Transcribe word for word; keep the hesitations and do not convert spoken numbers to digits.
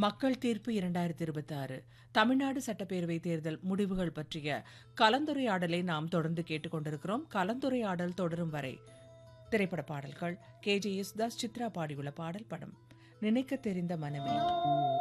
மக்கள் தீர்ப்பு இரண்டாயிரத்தி இருபத்தி ஆறு தமிழ்நாடு சட்டப்பேரவை தேர்தல் முடிவுகள் பற்றிய கலந்துரையாடலை நாம் தொடர்ந்து கேட்டுக்கொண்டிருக்கிறோம். கலந்துரையாடல் தொடரும் வரை திரைப்பட பாடல்கள். கே ஜே யேசுதாஸ் சித்ரா பாடியுள்ள பாடல். படம் நினைக்க தெரிந்த மனமே.